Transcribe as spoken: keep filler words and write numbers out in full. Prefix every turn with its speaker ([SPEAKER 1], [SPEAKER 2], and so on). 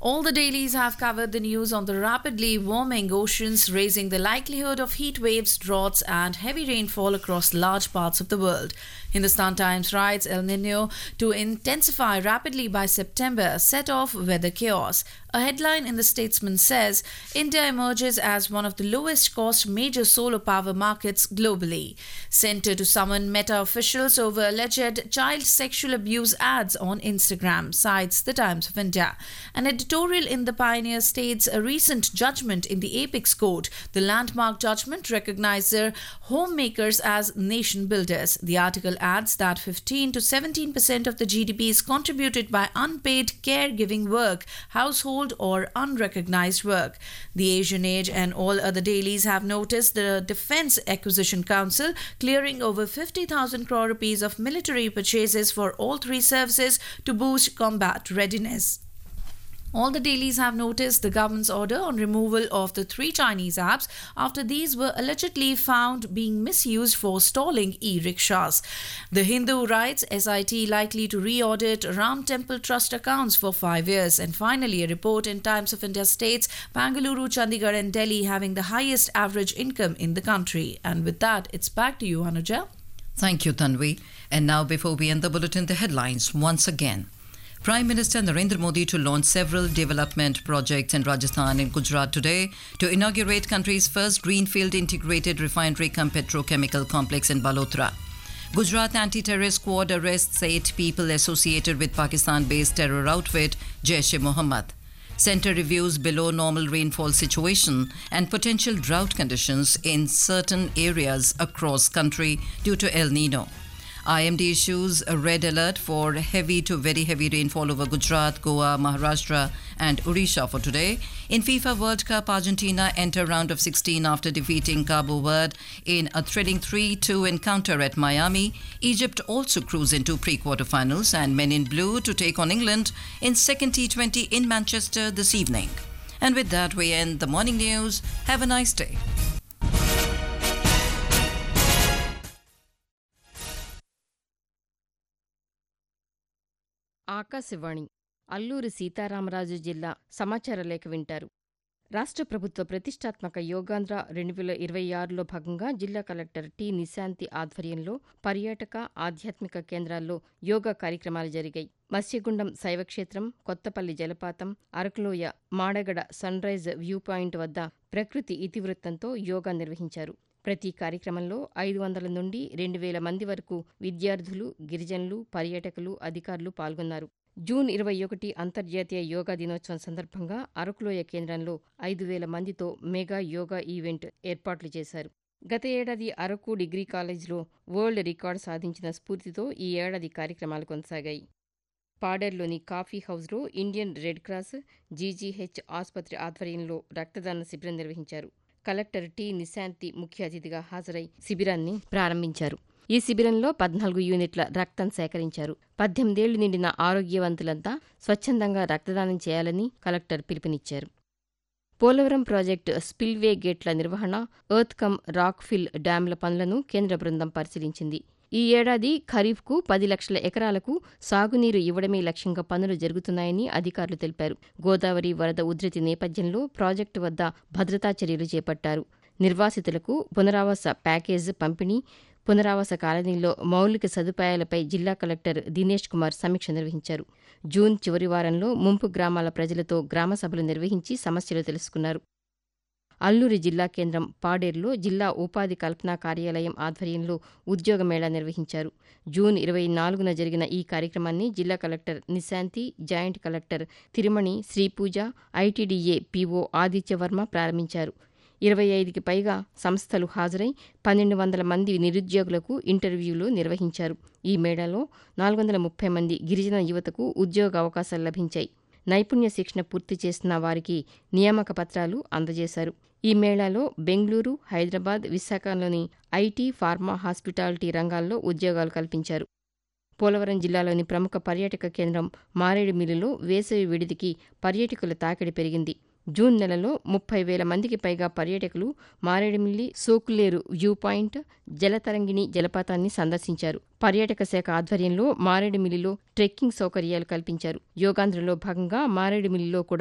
[SPEAKER 1] All the dailies have covered the news on the rapidly warming oceans, raising the likelihood of heat waves, droughts, and heavy rainfall across large parts of the world. Hindustan Times writes El Nino to intensify rapidly by September, set off weather chaos. A headline in the Statesman says India emerges as one of the lowest cost major solar power markets globally. Centre to summon Meta officials over alleged child sexual abuse ads on Instagram, cites the Times of India. An editorial in the Pioneer states a recent judgment in the Apex Court. The landmark judgment recognized their homemakers as nation builders. The article adds that fifteen to seventeen percent of the G D P is contributed by unpaid caregiving work, household or unrecognized work. The Asian Age and all other dailies have noticed the Defence Acquisition Council clearing over fifty thousand crore rupees of military purchases for all three services to boost combat readiness. All the dailies have noticed the government's order on removal of the three Chinese apps after these were allegedly found being misused for stalling e-rickshaws. The Hindu writes S I T likely to re-audit Ram Temple Trust accounts for five years. And finally, a report in Times of India states Bangalore, Chandigarh and Delhi having the highest average income in the country. And with that, it's back to you, Anuja.
[SPEAKER 2] Thank you, Tanvi. And now, before we end the bulletin, the headlines once again. Prime Minister Narendra Modi to launch several development projects in Rajasthan and Gujarat today to inaugurate country's first greenfield integrated refinery cum petrochemical complex in Balotra. Gujarat anti-terrorist squad arrests eight people associated with Pakistan-based terror outfit Jaish-e-Mohammed. Centre reviews below normal rainfall situation and potential drought conditions in certain areas across country due to El Nino. I M D issues a red alert for heavy to very heavy rainfall over Gujarat, Goa, Maharashtra and Odisha for today. In FIFA World Cup, Argentina enter round of sixteen after defeating Cabo Verde in a thrilling three two encounter at Miami. Egypt also cruise into pre-quarterfinals and Men in Blue to take on England in second T twenty in Manchester this evening. And with that, we end the morning news. Have a nice day.
[SPEAKER 3] Akashvani Alluri Sitaramaraju జిల్లా సమాచార లేఖ వింటారు. రాష్ట్ర ప్రభుత్వ ప్రతిష్టాత్మక యోగాంధ్ర రెండు వేల ఇరవై ఆరులో భాగంగా జిల్లా కలెక్టర్ టి నిశాంతి ఆధ్వర్యంలో పర్యాటక ఆధ్యాత్మిక కేంద్రాల్లో యోగా కార్యక్రమాలు జరిగాయి. మత్స్యగుండం శైవక్షేత్రం, కొత్తపల్లి జలపాతం, అరకులోయ, Madagada sun rise view point వద్ద ప్రకృతి ఇతివృత్తంతో యోగా నిర్వహించారు. ప్రతి కార్యక్రమంలో ఐదు వందల నుండి రెండు వేల మంది వరకు విద్యార్థులు, గిరిజనులు, పర్యాటకులు, అధికారులు పాల్గొన్నారు. జూన్ ఇరవై ఒకటి అంతర్జాతీయ యోగా దినోత్సవం సందర్భంగా అరకులోయ కేంద్రంలో ఐదు వేల మందితో మెగా యోగా ఈవెంట్ ఏర్పాట్లు చేశారు. గత ఏడాది అరకు డిగ్రీ కాలేజ్లో వరల్డ్ రికార్డు సాధించిన స్ఫూర్తితో ఈ ఏడాది కార్యక్రమాలు కొనసాగాయి. పాడేరులోని కాఫీ హౌస్లో ఇండియన్ రెడ్ క్రాస్, జీజీహెచ్ ఆసుపత్రి ఆధ్వర్యంలో రక్తదాన శిబిరం నిర్వహించారు. కలెక్టర్ టి నిశాంతి ముఖ్య అతిథిగా హాజరై శిబిరాన్ని ప్రారంభించారు. ఈ శిబిరంలో పద్నాలుగు యూనిట్ల రక్తం సేకరించారు. పద్దెనిమిదేళ్లు నిండిన ఆరోగ్యవంతులంతా స్వచ్ఛందంగా రక్తదానం చేయాలని కలెక్టర్ పిలుపునిచ్చారు. పోలవరం ప్రాజెక్టు స్పిల్వే గేట్ల నిర్వహణ, ఎర్త్ కమ్ రాక్ ఫిల్ డ్యాంల పనులను కేంద్ర బృందం పరిశీలించింది. ఈ ఏడాది ఖరీఫ్కు పది లక్షల ఎకరాలకు సాగునీరు ఇవ్వడమే లక్ష్యంగా పనులు జరుగుతున్నాయని అధికారులు తెలిపారు. గోదావరి వరద ఉధృతి నేపథ్యంలో ప్రాజెక్టు వద్ద భద్రతా చర్యలు చేపట్టారు. నిర్వాసితులకు పునరావాస ప్యాకేజ్ పంపిణీ, పునరావాస కాలనీల్లో మౌలిక సదుపాయాలపై జిల్లా కలెక్టర్ దినేష్ కుమార్ సమీక్ష నిర్వహించారు. జూన్ చివరి వారంలో ముంపు గ్రామాల ప్రజలతో గ్రామ సభలు నిర్వహించి సమస్యలు తెలుసుకున్నారు. అల్లూరి జిల్లా కేంద్రం పాడేరులో జిల్లా ఉపాధి కల్పనా కార్యాలయం ఆధ్వర్యంలో ఉద్యోగ మేళా నిర్వహించారు. జూన్ ఇరవై నాలుగున జరిగిన ఈ కార్యక్రమాన్ని జిల్లా collector Nishanthi, joint collector Thirumani, Sripuja, ITDA PO Aditya Varma ప్రారంభించారు. ఇరవై ఐదుకి పైగా సంస్థలు హాజరై పన్నెండు వందల మంది నిరుద్యోగులకు ఇంటర్వ్యూలు నిర్వహించారు. ఈ మేళాలో నాలుగు వందల ముప్పై మంది గిరిజన యువతకు ఉద్యోగ అవకాశాలు లభించాయి. నైపుణ్య శిక్షణ పూర్తి చేసిన వారికి నియామక పత్రాలు అందజేశారు. ఈ మేళాలో బెంగళూరు, హైదరాబాద్, విశాఖలోని ఐటీ, ఫార్మా, హాస్పిటాలిటీ రంగాల్లో ఉద్యోగాలు కల్పించారు. పోలవరం జిల్లాలోని ప్రముఖ పర్యాటక కేంద్రం మారేడుమిల్లిలో వేసవి విడిదికి పర్యాటకుల తాకిడి పెరిగింది. జూన్ నెలలో ముప్పై వేల మందికి పైగా పర్యాటకులు మారేడుమిల్లి, సోకులేరు వ్యూ పాయింట్, జలతరంగిణి జలపాతాన్ని సందర్శించారు. పర్యాటక శాఖ ఆధ్వర్యంలో మారేడుమిల్లిలో ట్రెక్కింగ్ సౌకర్యాలు కల్పించారు. యోగాంధ్రలో భాగంగా మారేడుమిల్లిలో కూడా